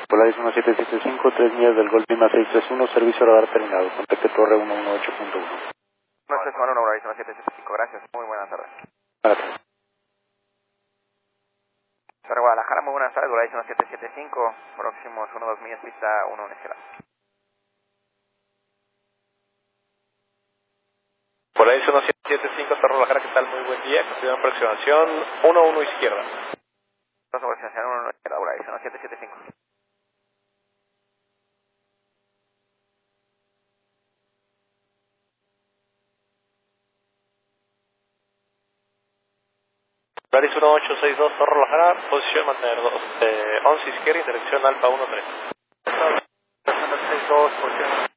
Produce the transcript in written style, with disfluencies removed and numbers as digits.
Polaris 1775, 3 millas del Golf Lima 631, servicio radar terminado. Contacte Torre 118.1. No se sumar una Polaris 1775, gracias. Muy buenas tardes. Gracias. Torre Guadalajara, muy buenas tardes. Polaris 1775, próximos 1-2 millas, pista 1 en izquierda. Polaris 1775, Torre Guadalajara, ¿qué tal? Muy buen día. Considera aproximación 1-1 izquierda. Aproximación 1 izquierda, Polaris 1775. Polaris 1862, Torre Guadalajara, posición mantener 11 izquierda y dirección Alfa 13. 1862, posición